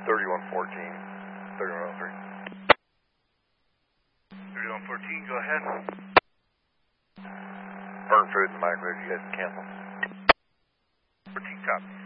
3114, 3103. 3114, go ahead. Burn food in the microwave, you guys can cancel. 14 copy.